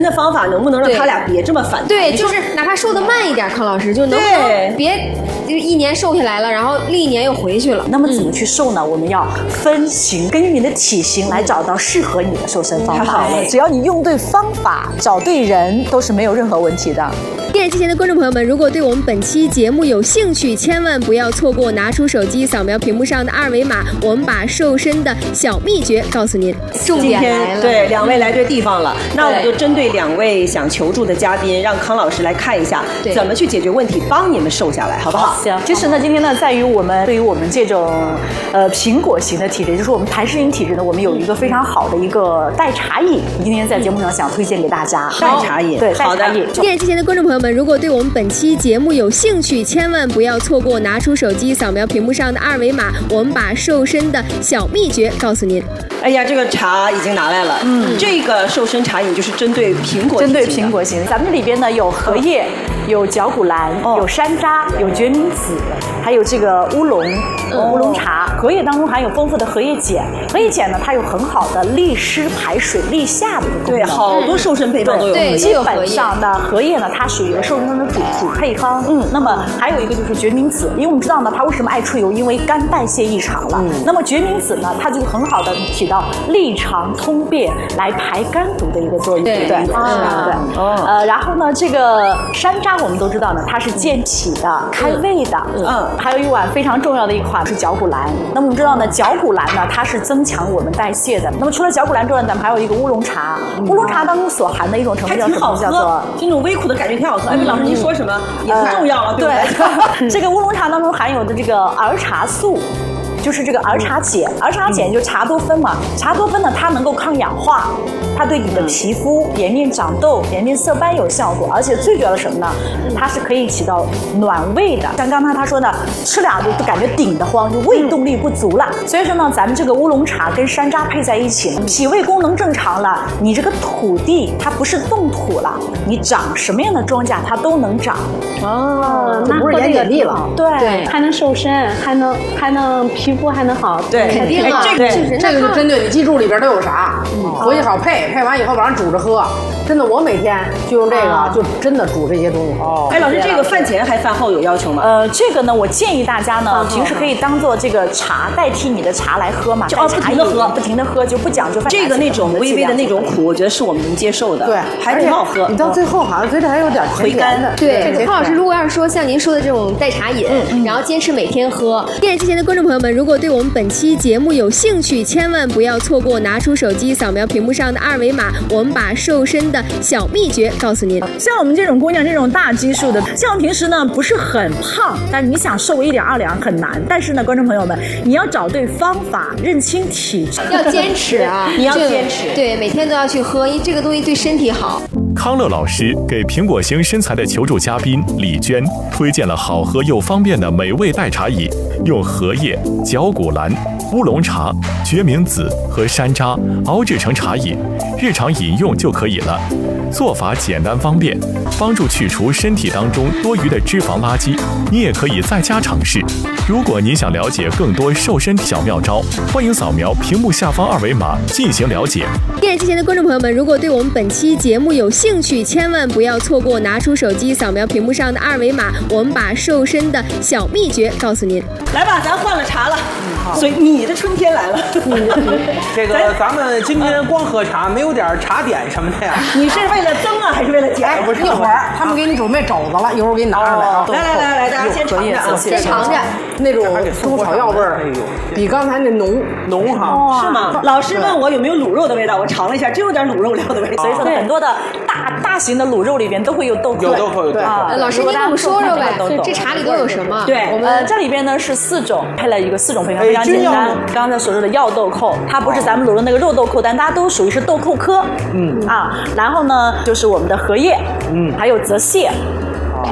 那方法能不能让他俩别这么反弹？ 对，就是哪怕瘦得慢一点，康老师就能不能别就1年瘦下来了，然后另1年又回去了。 那么怎么去瘦呢？我们要分型，根据你的体型来找到适合你的瘦身方法。只要你用对方法，找对人，都是没有任何问题的。 电视机前的观众朋友们，如果对我们本期节目有兴趣，千万不要错过，拿出手机扫描屏幕上的2维码，我们把瘦身的小秘诀告诉您。重点来了， 对，2位来对地方了。那我们就针对2位想求助的嘉宾，让康老师来看一下怎么去解决问题，帮你们瘦下来，好不好？ 行。其实呢，今天呢，在于我们对于我们这种苹果型的体质，就是我们痰湿型体质呢，我们有一个非常好的一个代茶饮，今天在节目上想推荐给大家。 代茶饮， 对，代茶饮。 电视机前的观众朋友们，如果对我们本期节目有兴趣，千万不要错过，拿出手机扫描屏幕上的2维码，我们把瘦身的小秘诀告诉您。 哎呀，这个茶已经拿来了。这个瘦身茶饮就是针对苹果型。咱们这里边呢有荷叶，有绞股蓝，有山楂，有决明子，还有这个乌龙茶。荷叶当中含有丰富的荷叶碱，荷叶碱呢它有很好的利湿排水、利下的功能。 对，好多瘦身配方都有。 对， 基本上呢，荷叶呢它属于瘦身的主配方。那么还有一个就是决明子，因为我们知道呢，它为什么爱出油？因为肝代谢异常了。那么决明子呢，它就很好的起到利肠通便、来排肝毒的一个作用。对。然后呢，这个山楂我们都知道呢，它是健脾的、开胃的。还有一碗非常重要的一款是绞股蓝。那么我们知道呢，绞股蓝呢，它是增强我们代谢的。那么除了绞股蓝之外，咱们还有一个乌龙茶。乌龙茶当中所含的一种成分叫什么？叫做这种微苦的感觉挺好喝。哎，老师您说什么也不重要了，对不对？这个乌龙茶当中含有的这个儿茶素。就是这个儿茶碱，儿茶碱就是茶多酚嘛。茶多酚呢，它能够抗氧化，它对你的皮肤、颜面长痘、颜面色斑有效果，而且最主要的什么呢？它是可以起到暖胃的。像刚才他说呢，吃俩就感觉顶得慌，就胃动力不足了。所以说呢，咱们这个乌龙茶跟山楂配在一起，脾胃功能正常了，你这个土地它不是冻土了，你长什么样的庄稼它都能长。 那不是盐碱地了。 对， 还能瘦身，还能皮肤还能好。 对， 肯定啊。 这个就针对你记住里边都有啥，回去好配完以后晚上煮着喝。真的，我每天就用这个，就真的煮这些东西。 哎，老师，这个饭前还饭后有要求吗？ 这个呢，我建议大家呢，平时可以当做这个茶代替你的茶来喝嘛，不停的喝，就不讲究饭。 这个那种微微的那种苦，我觉得是我们能接受的。 对， 还挺好喝。 你到最后好像嘴里还有点回甘的。 对，康老师，如果要是说像您说的这种代茶饮，然后坚持每天喝，电视机前的观众朋友们，如果对我们本期节目有兴趣，千万不要错过，拿出手机扫描屏幕上的2维码，我们把瘦身的小秘诀告诉您。 像我们这种姑娘，这种大基数的，像我平时呢不是很胖，但是你想瘦1两2两很难。但是呢，观众朋友们，你要找对方法，认清体质， 要坚持啊！ 你要坚持， 对，每天都要去喝，因为这个东西对身体好。 康乐老师给苹果型身材的求助嘉宾李娟推荐了好喝又方便的美味代茶饮，用荷叶、绞股蓝、乌龙茶、决明子和山楂熬制成茶饮，日常饮用就可以了。做法简单方便，帮助去除身体当中多余的脂肪垃圾。你也可以在家尝试。如果您想了解更多瘦身小妙招，欢迎扫描屏幕下方2维码进行了解。 电视机前的观众朋友们，如果对我们本期节目有兴趣，千万不要错过，拿出手机扫描屏幕上的2维码，我们把瘦身的小秘诀告诉您。 来吧，咱换了茶了。所以你的春天来了。 这个咱们今天光喝茶，没有点茶点什么的呀？ 你是为了增啊，还是为了减？ 不是，一会儿他们给你准备肘子了，一会儿给你拿上来啊。 来，大家先尝着啊， 先尝着。 那种中草药味儿，比刚才那浓哈。是吗？老师问我有没有卤肉的味道，我尝了一下，真有点卤肉料的味道。 所以说很多的大型的卤肉里边都会有豆蔻。 有豆蔻。 老师，您给我们说说呗，这茶里都有什么？ 对，这里边呢是4种，配了一个4种配方，非常简单。刚才所说的药豆蔻，它不是咱们卤肉那个肉豆蔻，但大家都属于是豆蔻科。然后呢就是我们的荷叶，还有泽泻。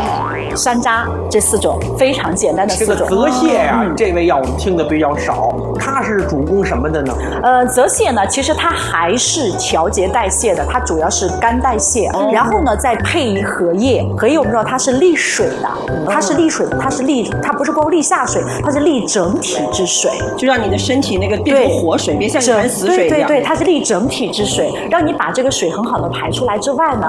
山楂这4种非常简单的4种。 这个泽泻呀，这位药我们听的比较少，它是主攻什么的呢？ 泽泻呢，其实它还是调节代谢的，它主要是肝代谢，然后呢再配以荷叶。荷叶我们知道它是利水的，它是利水的，它不是光利下水，它是利整体之水， 就让你的身体那个变成活水，别像一潭死水一样。 对，它是利整体之水，让你把这个水很好的排出来之外呢，